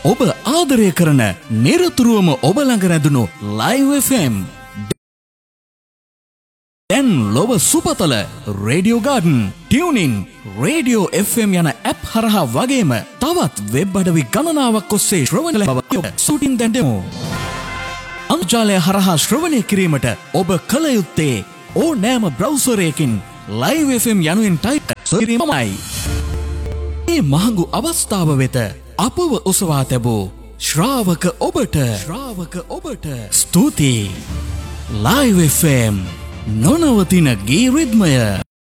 ඔබ ආදරය කරන නිරතුරුවම ඔබ ළඟ රැඳුණු Live FM. දැන් ලොව සුපතල Radio Garden, TuneIn, Radio FM යන ඇප් හරහා වගේම තවත් වෙබ් අඩවි ගණනාවක් ඔස්සේ ශ්‍රවණය ලබා සූටින් දැන් දෙමු. අන්තර්ජාලය හරහා ශ්‍රවණය කිරීමට ඔබ කළ යුත්තේ ඕනෑම බ්‍රවුසරයකින් Live FM යනුවෙන් ටයිප් කිරීමයි. මේ මහඟු අවස්ථාව වෙත අපව ඔසවා තැබූ ශ්‍රාවක ඔබට ස්තුතියි. Live FM නොනවතින ගී රිද්මය.